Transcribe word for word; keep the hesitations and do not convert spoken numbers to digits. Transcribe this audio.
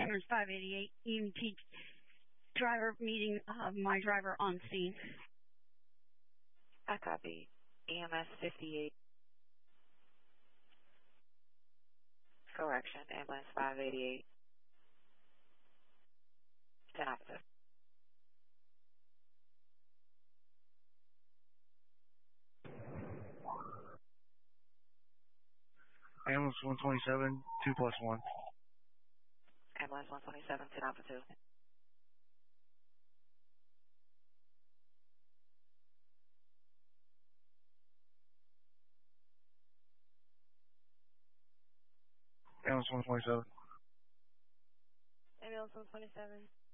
ambulance five eighty-eight E M T driver meeting uh, my driver on scene. I copy. E M S fifty-eight. Correction, ambulance five eighty-eight. ten opposite. Ambulance one twenty-seven, two plus one. Ambulance one twenty-seven, ten alpha two. Ambulance one twenty-seven. Ambulance one twenty-seven.